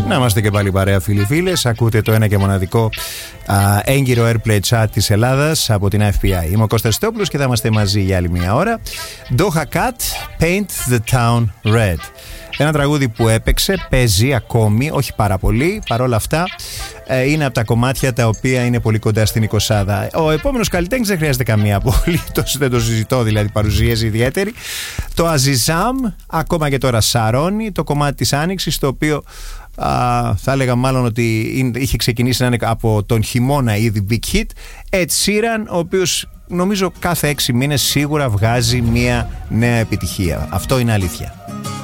Να είμαστε και πάλι παρέα, φίλοι-φίλες. Ακούτε το ένα και μοναδικό έγκυρο Airplay Chat της Ελλάδας από την FBI. Είμαι ο Κώστας Στόπουλος και θα είμαστε μαζί για άλλη μια ώρα. Doja Cat, Paint the Town Red. Ένα τραγούδι που έπαιξε, παίζει ακόμη, όχι πάρα πολύ. Παρόλα αυτά, είναι από τα κομμάτια τα οποία είναι πολύ κοντά στην εικοσάδα. Ο επόμενος καλλιτέχνης δεν χρειάζεται καμία απολύτως, δεν το συζητώ, δηλαδή παρουσίαση ιδιαίτερη. Το Αζιζάμ, ακόμα και τώρα σαρώνει το κομμάτι της Άνοιξης, το οποίο θα έλεγα μάλλον ότι είχε ξεκινήσει να είναι από τον χειμώνα ήδη big hit. Ed Sheeran, ο οποίος νομίζω κάθε 6 μήνες σίγουρα βγάζει μια νέα επιτυχία. Αυτό είναι αλήθεια.